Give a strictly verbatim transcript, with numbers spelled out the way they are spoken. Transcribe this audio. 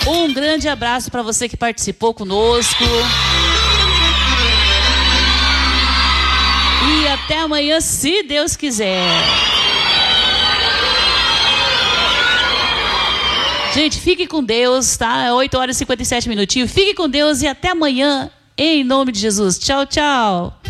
Um grande abraço para você que participou conosco. E até amanhã, se Deus quiser. Gente, fique com Deus, tá? oito horas e cinquenta e sete minutinhos. Fique com Deus e até amanhã, em nome de Jesus. Tchau, tchau.